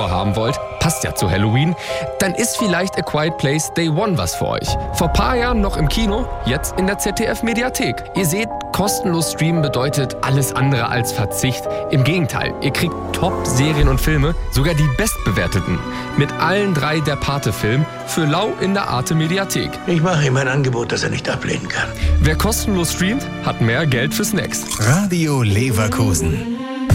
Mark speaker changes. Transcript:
Speaker 1: Horror haben wollt, passt ja zu Halloween, dann ist vielleicht A Quiet Place Day One was für euch. Vor ein paar Jahren noch im Kino, jetzt in der ZDF-Mediathek. Ihr seht, kostenlos streamen bedeutet alles andere als Verzicht. Im Gegenteil, ihr kriegt Top-Serien und Filme, sogar die bestbewerteten. Mit allen 3 der Pate-Filmen für lau in der Arte-Mediathek.
Speaker 2: Ich mache ihm ein Angebot, das er nicht ablehnen kann.
Speaker 1: Wer kostenlos streamt, hat mehr Geld für Snacks.
Speaker 3: Radio Leverkusen.